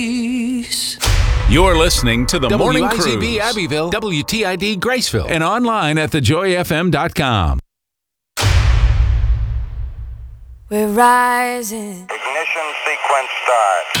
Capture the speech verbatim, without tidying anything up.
You're listening to the Morning W I Z Cruise. B Abbeville, W T I D Graceville, And online at the joy f m dot com. We're rising. Ignition sequence start.